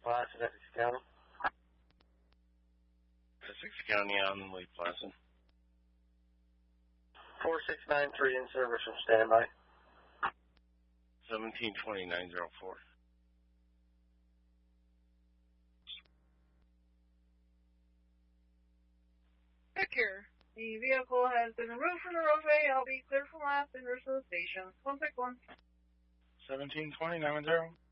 Placid, Essex County. Essex County on Lake Placid. 4693 in service from standby. 172904. Secure. The vehicle has been removed from the roadway. I'll be clear for last and rest of the station. 161. 172910.